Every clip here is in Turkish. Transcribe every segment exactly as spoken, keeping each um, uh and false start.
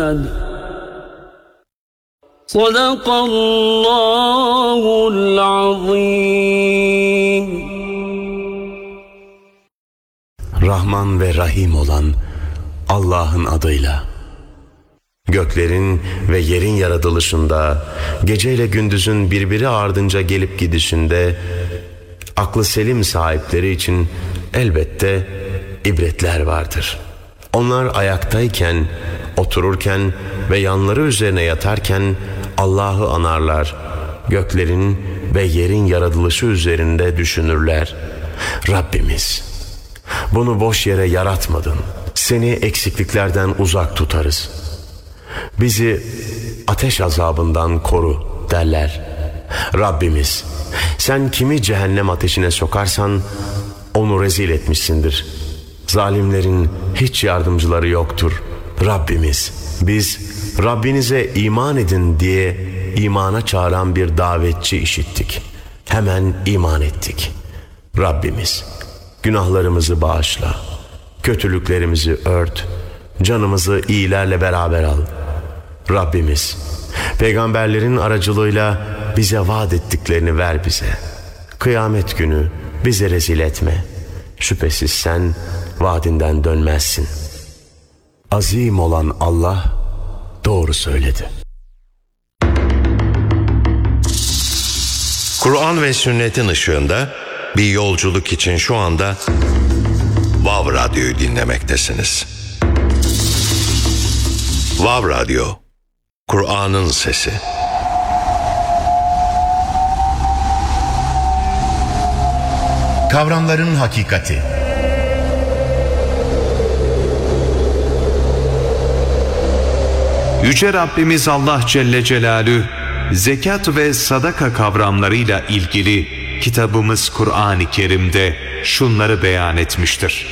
Sadakallahul azim. Rahman ve Rahim olan Allah'ın adıyla. Göklerin ve yerin yaratılışında, geceyle gündüzün birbiri ardınca gelip gidişinde, aklı selim sahipleri için elbette ibretler vardır. Onlar ayaktayken, otururken ve yanları üzerine yatarken Allah'ı anarlar. Göklerin ve yerin yaratılışı üzerinde düşünürler. Rabbimiz, bunu boş yere yaratmadın. Seni eksikliklerden uzak tutarız. Bizi ateş azabından koru derler. Rabbimiz, sen kimi cehennem ateşine sokarsan onu rezil etmişsindir. Zalimlerin hiç yardımcıları yoktur. Rabbimiz, biz Rabbinize iman edin diye imana çağıran bir davetçi işittik. Hemen iman ettik. Rabbimiz, günahlarımızı bağışla, kötülüklerimizi ört, canımızı iyilerle beraber al. Rabbimiz, peygamberlerin aracılığıyla bize vaat ettiklerini ver bize. Kıyamet günü bizi rezil etme. Şüphesiz sen vaadinden dönmezsin. Azim olan Allah doğru söyledi. Kur'an ve sünnetin ışığında bir yolculuk için şu anda Vav Radyo'yu dinlemektesiniz. Vav Radyo, Kur'an'ın sesi. Kavramların hakikati. Yüce Rabbimiz Allah Celle Celaluhu, zekat ve sadaka kavramlarıyla ilgili kitabımız Kur'an-ı Kerim'de şunları beyan etmiştir.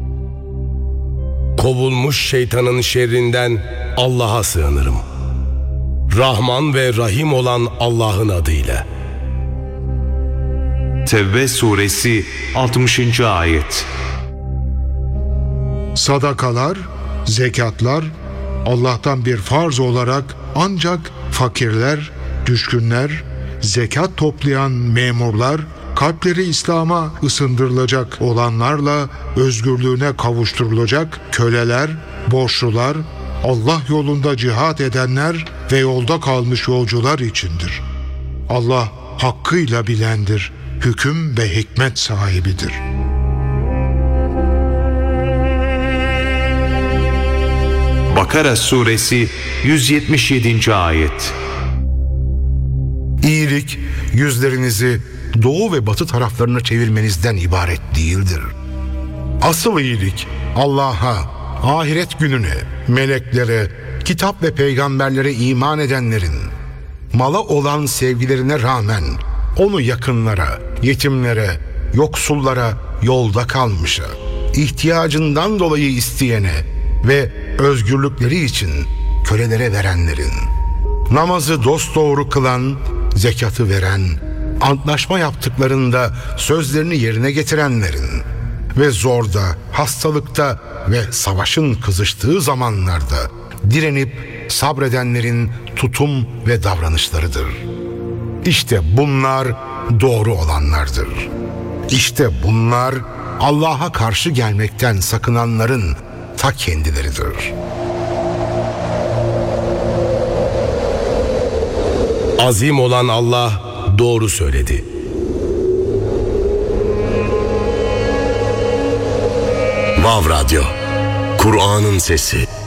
Kovulmuş şeytanın şerrinden Allah'a sığınırım. Rahman ve Rahim olan Allah'ın adıyla. Tevbe suresi altmışıncı ayet. Sadakalar, zekatlar Allah'tan bir farz olarak ancak fakirler, düşkünler, zekat toplayan memurlar, kalpleri İslam'a ısındırılacak olanlarla özgürlüğüne kavuşturulacak köleler, borçlular, Allah yolunda cihat edenler ve yolda kalmış yolcular içindir. Allah hakkıyla bilendir, hüküm ve hikmet sahibidir. Bakara suresi yüz yetmiş yedinci ayet. İyilik yüzlerinizi doğu ve batı taraflarına çevirmenizden ibaret değildir. Asıl iyilik Allah'a, ahiret gününe, meleklere, kitap ve peygamberlere iman edenlerin mala olan sevgilerine rağmen onu yakınlara, yetimlere, yoksullara, yolda kalmışa, ihtiyacından dolayı isteyene ve özgürlükleri için kölelere verenlerin, namazı dosdoğru kılan, zekatı veren, antlaşma yaptıklarında sözlerini yerine getirenlerin ve zorda, hastalıkta ve savaşın kızıştığı zamanlarda direnip sabredenlerin tutum ve davranışlarıdır. İşte bunlar doğru olanlardır. İşte bunlar Allah'a karşı gelmekten sakınanların ta kendileridir. Azim olan Allah doğru söyledi. Vav Radyo, Kur'an'ın sesi.